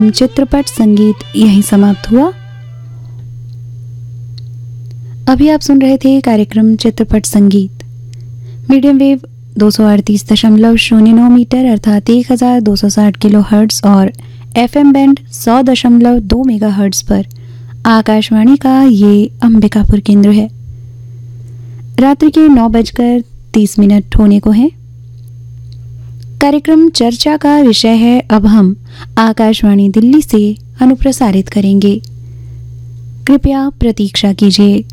चित्रपट संगीत यहीं समाप्त हुआ। अभी आप सुन रहे थे कार्यक्रम चित्रपट संगीत मीडियम वेव 238.09 मीटर अर्थात 1260 किलो हर्ट्ज और FM बैंड 100.2 मेगा हर्ट्ज पर आकाशवाणी का ये अंबिकापुर केंद्र है। रात्रि के 9:30 होने को हैं। कार्यक्रम चर्चा का विषय है अब हम आकाशवाणी दिल्ली से अनुप्रसारित करेंगे। कृपया प्रतीक्षा कीजिए।